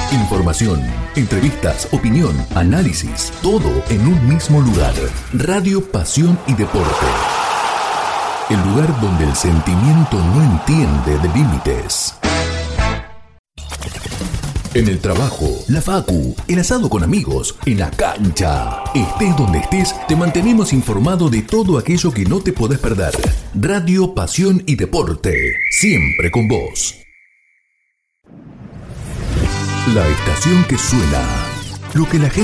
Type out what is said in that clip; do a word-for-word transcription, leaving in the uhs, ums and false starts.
Información, entrevistas, opinión, análisis, todo en un mismo lugar. Radio Pasión y Deporte. El lugar donde el sentimiento no entiende de límites. En el trabajo, la facu, el asado con amigos, en la cancha. Estés donde estés, te mantenemos informado de todo aquello que no te podés perder. Radio Pasión y Deporte, siempre con vos. La estación que suena, lo que la gente